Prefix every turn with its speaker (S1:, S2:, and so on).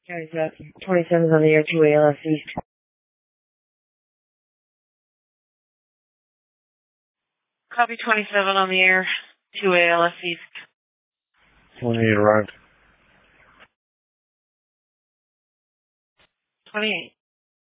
S1: Guys, 27's on the air, 2 ALS East. Copy 27 on the air, 2 ALS East.
S2: 28 arrived.
S1: 28.